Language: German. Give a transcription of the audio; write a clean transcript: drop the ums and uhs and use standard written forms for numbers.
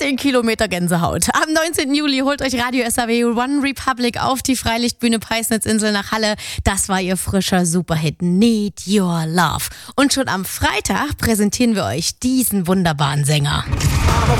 10 Kilometer Gänsehaut. Am 19. Juli holt euch Radio SAW One Republic auf die Freilichtbühne Peisnitzinsel nach Halle. Das war ihr frischer Superhit Need Your Love. Und schon am Freitag präsentieren wir euch diesen wunderbaren Sänger.